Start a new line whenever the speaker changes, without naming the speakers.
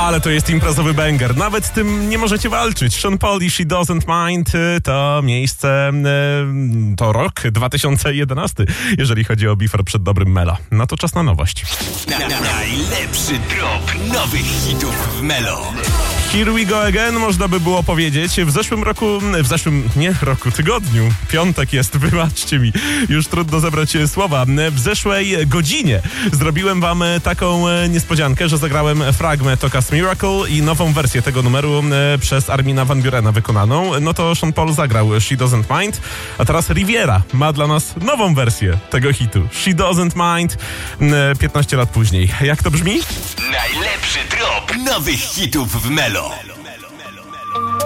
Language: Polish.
Ale to jest imprezowy banger. Nawet z tym nie możecie walczyć. Sean Paul i She Doesn't Mind to miejsce, to rok 2011, jeżeli chodzi o bifor przed dobrym Melo. No to czas na nowość.
Najlepszy drop nowych hitów w Melo.
Here we go again, można by było powiedzieć. Tygodniu, piątek jest, wybaczcie mi, już trudno zebrać słowa. W zeszłej godzinie zrobiłem wam taką niespodziankę, że zagrałem fragment Tokas Miracle i nową wersję tego numeru przez Armina van Burena wykonaną. No to Sean Paul zagrał She Doesn't Mind, a teraz Riviera ma dla nas nową wersję tego hitu. She Doesn't Mind 15 lat później. Jak to brzmi?
Najlepszy drop nowych hitów w Melo.